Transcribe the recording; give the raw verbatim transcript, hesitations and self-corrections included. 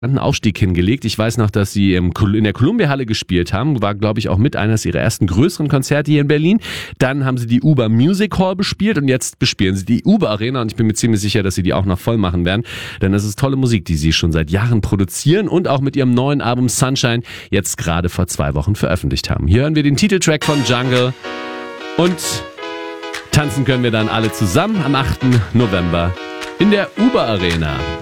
einen Aufstieg hingelegt. Ich weiß noch, dass sie im, in der Columbia-Halle gespielt haben. War, glaube ich, auch mit eines ihrer ersten größeren Konzerte hier in Berlin. Dann haben sie die Uber Music Hall bespielt und jetzt bespielen sie die Uber Arena und ich bin mir ziemlich sicher, dass sie die auch noch voll machen werden. Denn das ist tolle Musik, die sie schon seit Jahren produzieren und auch mit ihrem neuen Album Sunshine jetzt gerade vor zwei Wochen veröffentlicht haben. Hier hören wir den Titeltrack von Jungle und tanzen können wir dann alle zusammen am achten November in der Uber Arena.